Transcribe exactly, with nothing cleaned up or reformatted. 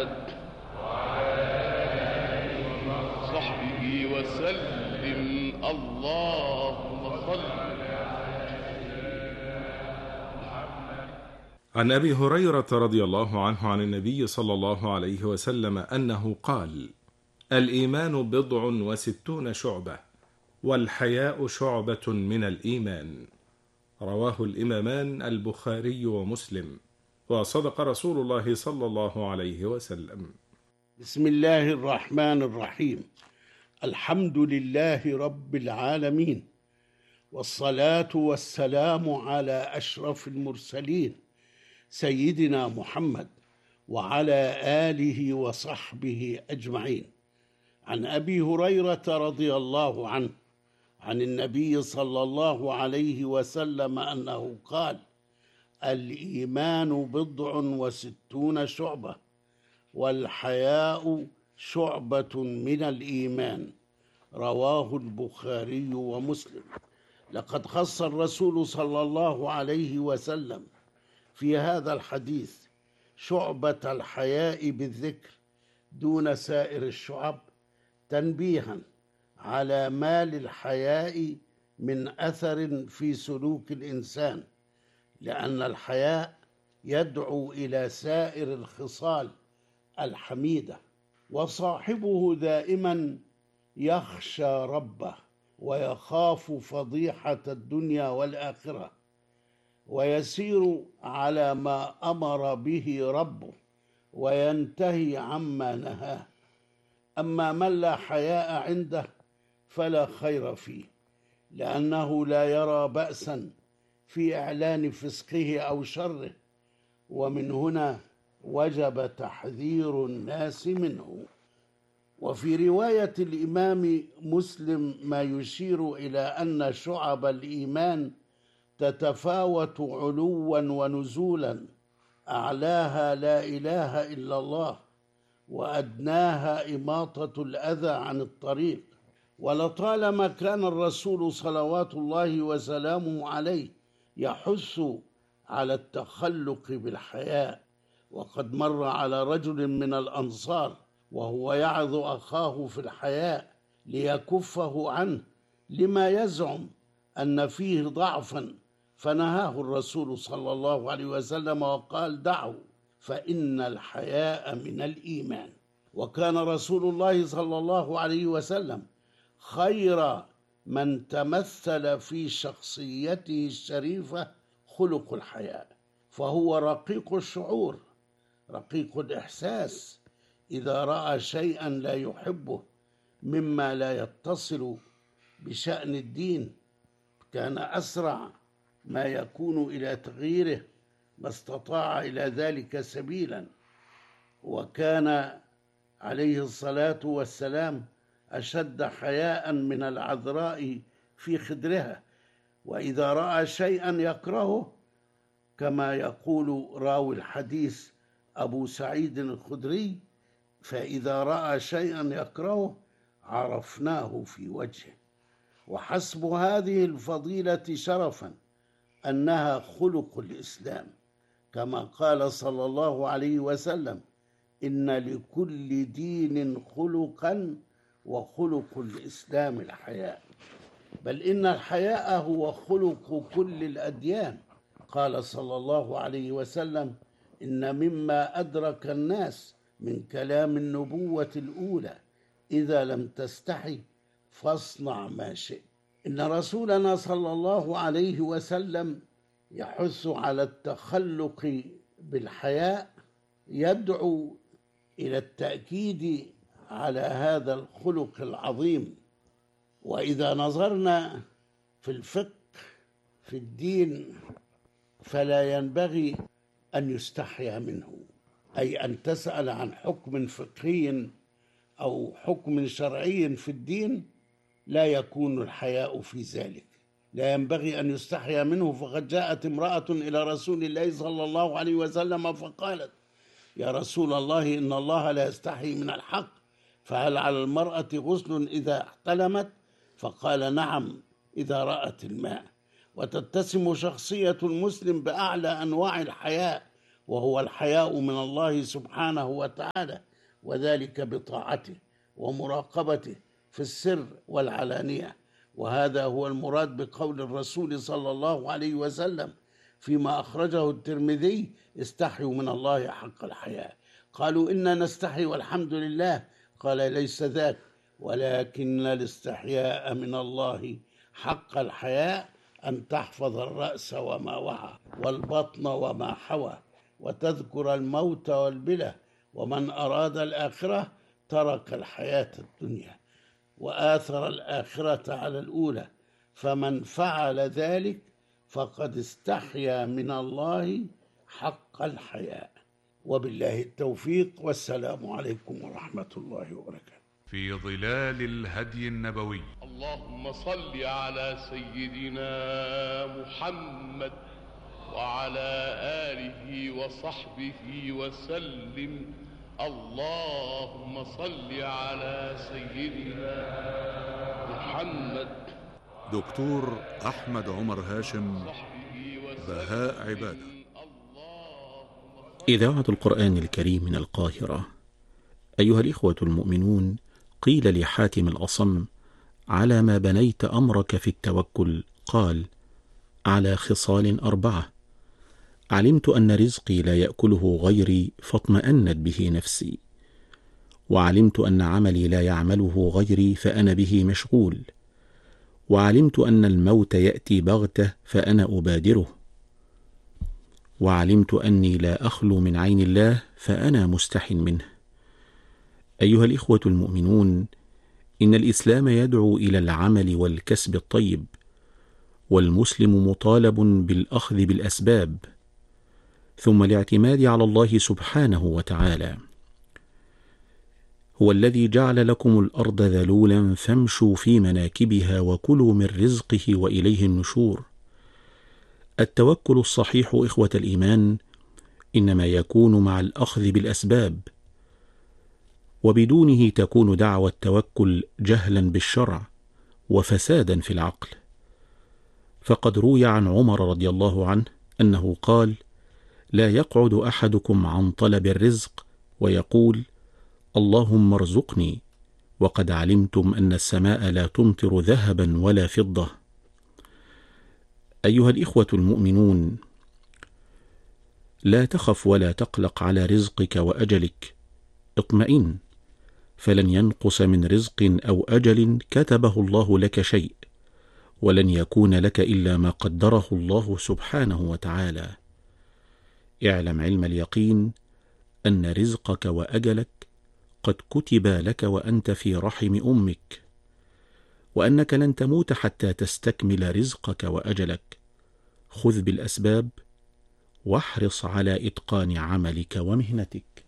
محمد صحبه وسلم. اللهم صل. عن أبي هريرة رضي الله عنه عن النبي صلى الله عليه وسلم أنه قال: الإيمان بضع وستون شعبة، والحياء شعبة من الإيمان. رواه الإمامان البخاري ومسلم، وصدق رسول الله صلى الله عليه وسلم. بسم الله الرحمن الرحيم. الحمد لله رب العالمين، والصلاة والسلام على أشرف المرسلين سيدنا محمد وعلى آله وصحبه أجمعين. عن أبي هريرة رضي الله عنه عن النبي صلى الله عليه وسلم أنه قال: الإيمان بضع وستون شعبة، والحياء شعبة من الإيمان. رواه البخاري ومسلم. لقد خص الرسول صلى الله عليه وسلم في هذا الحديث شعبة الحياء بالذكر دون سائر الشعب، تنبيها على ما للحياء من أثر في سلوك الإنسان، لأن الحياء يدعو إلى سائر الخصال الحميدة، وصاحبه دائما يخشى ربه ويخاف فضيحة الدنيا والآخرة، ويسير على ما أمر به ربه وينتهي عما نهاه. أما من لا حياء عنده فلا خير فيه، لأنه لا يرى بأسا في إعلان فسقه أو شره، ومن هنا وجب تحذير الناس منه. وفي رواية الإمام مسلم ما يشير إلى أن شعب الإيمان تتفاوت علوا ونزولا، أعلاها لا إله إلا الله، وأدناها إماطة الأذى عن الطريق. ولطالما كان الرسول صلوات الله وسلامه عليه يحث على التخلق بالحياء، وقد مر على رجل من الأنصار وهو يعظ أخاه في الحياء ليكفه عنه لما يزعم أن فيه ضعفا، فنهاه الرسول صلى الله عليه وسلم وقال: دعه فإن الحياء من الإيمان. وكان رسول الله صلى الله عليه وسلم خير من تمثل في شخصيته الشريفة خلق الحياء، فهو رقيق الشعور، رقيق الإحساس. إذا رأى شيئا لا يحبه مما لا يتصل بشأن الدين كان أسرع ما يكون إلى تغييره ما استطاع إلى ذلك سبيلا. وكان عليه الصلاة والسلام أشد حياء من العذراء في خدرها، وإذا رأى شيئا يكرهه، كما يقول راوي الحديث أبو سعيد الخدري: فإذا رأى شيئا يكرهه عرفناه في وجهه. وحسب هذه الفضيلة شرفا أنها خلق الإسلام، كما قال صلى الله عليه وسلم: إن لكل دين خلقا، وخلق الإسلام الحياء. بل إن الحياء هو خلق كل الأديان. قال صلى الله عليه وسلم: إن مما أدرك الناس من كلام النبوة الأولى: إذا لم تستحي فاصنع ما شئت. إن رسولنا صلى الله عليه وسلم يحث على التخلق بالحياء، يدعو إلى التأكيد على هذا الخلق العظيم. وإذا نظرنا في الفقه في الدين فلا ينبغي أن يستحيا منه، أي أن تسأل عن حكم فقهي أو حكم شرعي في الدين لا يكون الحياء في ذلك، لا ينبغي أن يستحيا منه. فقد جاءت امرأة إلى رسول الله صلى الله عليه وسلم فقالت: يا رسول الله، إن الله لا يستحي من الحق، فهل على المرأة غسل إذا احتلمت؟ فقال: نعم، إذا رأت الماء. وتتسم شخصية المسلم بأعلى أنواع الحياء، وهو الحياء من الله سبحانه وتعالى، وذلك بطاعته ومراقبته في السر والعلانية. وهذا هو المراد بقول الرسول صلى الله عليه وسلم فيما أخرجه الترمذي: استحيوا من الله حق الحياء. قالوا: إنا نستحي والحمد لله. قال: ليس ذاك، ولكن الاستحياء من الله حق الحياء أن تحفظ الرأس وما وعى، والبطن وما حوى، وتذكر الموت والبلى. ومن أراد الآخرة ترك الحياة الدنيا وآثر الآخرة على الأولى، فمن فعل ذلك فقد استحيا من الله حق الحياء. وبالله التوفيق، والسلام عليكم ورحمة الله وبركاته. في ظلال الهدي النبوي. اللهم صل على سيدنا محمد وعلى آله وصحبه وسلم. اللهم صل على سيدنا محمد. دكتور أحمد عمر هاشم، بهاء عبادة. إذاعة القرآن الكريم من القاهرة. أيها الإخوة المؤمنون، قيل لحاتم الأصم: على ما بنيت أمرك في التوكل؟ قال: على خصال أربعة: علمت أن رزقي لا يأكله غيري فاطمأنت به نفسي، وعلمت أن عملي لا يعمله غيري فأنا به مشغول، وعلمت أن الموت يأتي بغتة فأنا أبادره، وعلمت أني لا أخلو من عين الله فأنا مستح منه. أيها الإخوة المؤمنون، إن الإسلام يدعو إلى العمل والكسب الطيب، والمسلم مطالب بالأخذ بالأسباب، ثم الاعتماد على الله سبحانه وتعالى. هو الذي جعل لكم الأرض ذلولا فامشوا في مناكبها وكلوا من رزقه وإليه النشور. التوكل الصحيح إخوة الإيمان إنما يكون مع الأخذ بالأسباب، وبدونه تكون دعوى التوكل جهلا بالشرع وفسادا في العقل. فقد روي عن عمر رضي الله عنه أنه قال: لا يقعد أحدكم عن طلب الرزق ويقول: اللهم ارزقني، وقد علمتم أن السماء لا تمطر ذهبا ولا فضة. أيها الإخوة المؤمنون، لا تخف ولا تقلق على رزقك وأجلك، اطمئن، فلن ينقص من رزق أو أجل كتبه الله لك شيء، ولن يكون لك إلا ما قدره الله سبحانه وتعالى. اعلم علم اليقين أن رزقك وأجلك قد كتب لك وأنت في رحم أمك، وأنك لن تموت حتى تستكمل رزقك وأجلك. خذ بالأسباب واحرص على إتقان عملك ومهنتك.